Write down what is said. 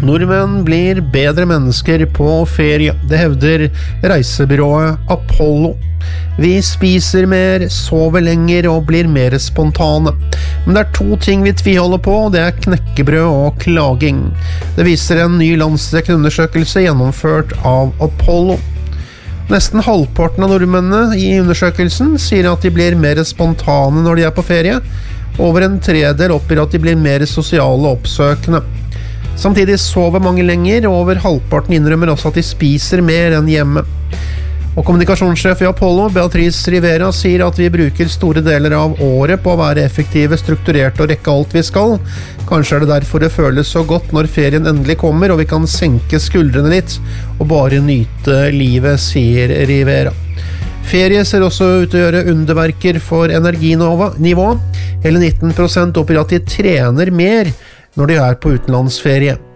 Nordmenn blir bedre mennesker på ferie, det hevder reisebyrået Apollo. Vi spiser mer, sover lenger og blir mer spontane. Men det er to ting vi tviholder på, det er knekkebrød og klaging. Det viser en ny landsdekkende undersøkelse gjennomført av Apollo. Nesten halvparten av nordmennene i undersøkelsen sier at de blir mer spontane når de er på ferie. Over en tredel oppgir at de blir mer sosiale og oppsøkende. Samtidig sover mange lenger, og over halvparten innrømmer også at de spiser mer enn hjemme. Og kommunikasjonssjef i Apollo, Beatrice Rivera, sier at vi bruker store deler av året på å være effektive, strukturerte og rekke alt vi skal. Kanskje er det derfor det føles så godt når ferien endelig kommer, og vi kan senke skuldrene litt og bare nyte livet, sier Rivera. Ferie ser også ut til å gjøre underverker for energinivå. Hele 19% oppgir at de trener mer når de er på utenlandsferie.